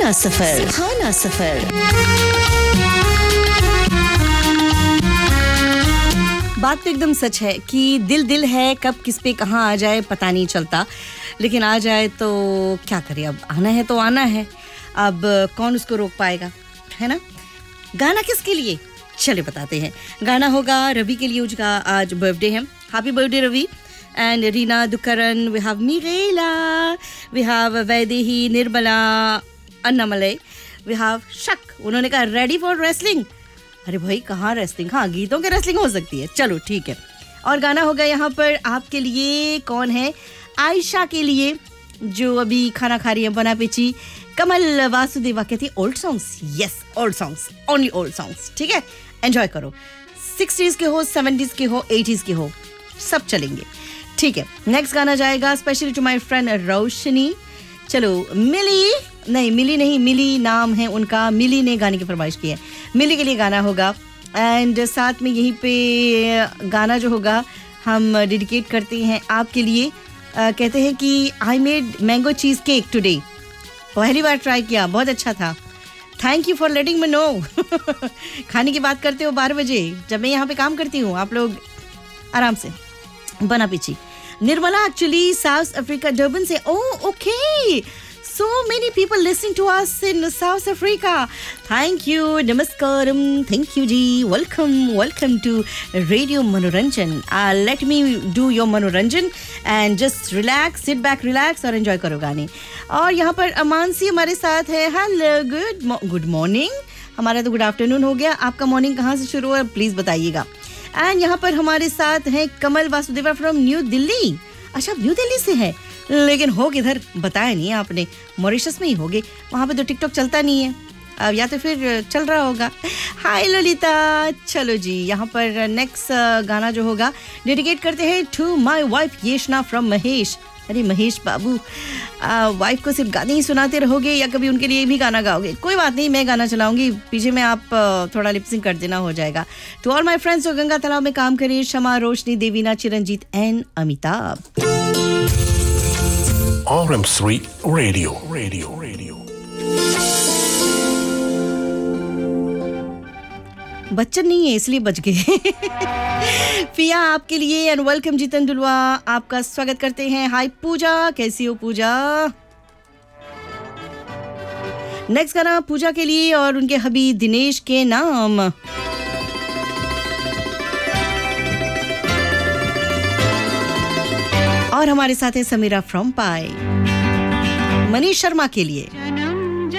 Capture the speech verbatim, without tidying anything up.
सुहाना सफर, सुहाना सफर। बात तो एकदम सच है कि दिल दिल है, कब किस पे कहाँ आ जाए पता नहीं चलता, लेकिन आ जाए तो क्या करें, अब आना है तो आना है, अब कौन उसको रोक पाएगा, है ना। गाना किसके लिए, चले बताते हैं। गाना होगा रवि के लिए, उसका आज बर्थडे है। Happy birthday Ravi. And Reena दुकरन, we have मिरेला, we have Vaidehi, Nirmala, Annamalai, we have शक। उन्होंने कहा रेडी फॉर रेसलिंग। अरे भाई कहाँ रेसलिंग, हाँ गीतों के रेसलिंग हो सकती है, चलो ठीक है। और गाना होगा यहाँ पर आपके लिए, कौन है, आयशा के लिए जो अभी खाना खा रही है बना पेची। कमल वासुदेवा कहती है old songs, yes old songs, only old songs, ठीक है, एंजॉय करो। सिक्सटीज़ के हो, सेवेंटीज़ के हो, एटीज़ के हो, सब चलेंगे, ठीक है। नेक्स्ट गाना जाएगा स्पेशली टू माय फ्रेंड रोशनी। चलो मिली, नहीं मिली नहीं, मिली नाम है उनका, मिली ने गाने की फरमाइश की है, मिली के लिए गाना होगा। एंड साथ में यहीं पे गाना जो होगा हम डेडिकेट करते हैं आपके लिए। uh, कहते हैं कि I made mango cheese cake today, पहली बार ट्राई किया, बहुत अच्छा था, thank you for letting me know. खाने की बात करते हो बारह बजे, जब मैं यहाँ पे काम करती हूँ, आप लोग आराम से बना पीछी। Nirmala actually south Africa, Durban से। Oh okay, so many people listening to us in South Africa. Thank you, namaskaram, thank you ji, welcome, welcome to Radio Manoranjan. Uh, let me do your Manoranjan and just relax, sit back, relax और enjoy करो गाने। और यहाँ पर अमानसी हमारे साथ है। Hello, good good morning. हमारा तो गुड आफ्टरनून हो गया, आपका मॉर्निंग कहाँ से शुरू हुआ प्लीज़ बताइएगा। एंड यहाँ पर हमारे साथ हैं कमल वासुदेवा फ्रॉम न्यू दिल्ली। अच्छा, न्यू दिल्ली से है, लेकिन हो किधर बताया नहीं आपने, मॉरिशस में ही होगे, वहाँ पे तो टिकटॉक चलता नहीं है, अब या तो फिर चल रहा होगा। हाय ललिता। चलो जी, यहाँ पर नेक्स्ट गाना जो होगा डेडिकेट करते हैं to my wife येशना from Mahesh. अरे महेश बाबू, वाइफ को सिर्फ गाने ही सुनाते रहोगे या कभी उनके लिए भी गाना गाओगे? कोई बात नहीं, मैं गाना चलाऊंगी, पीछे में आप थोड़ा लिपसिंग कर देना, हो जाएगा। तो ऑल माय फ्रेंड्स जो गंगा तालाब में काम करें, शमा, रोशनी, Devina, Chiranjit and Amitabh. R M three Radio, Radio, Radio. Bachchan नहीं है इसलिए बच गए। पिया आपके लिए एंड वेलकम जीतन दुलवा, आपका स्वागत करते हैं। हाय पूजा, कैसी हो पूजा? नेक्स्ट गाना पूजा के लिए और उनके हबी दिनेश के नाम। और हमारे साथ है समीरा फ्रॉम पाई, मनीष शर्मा के लिए।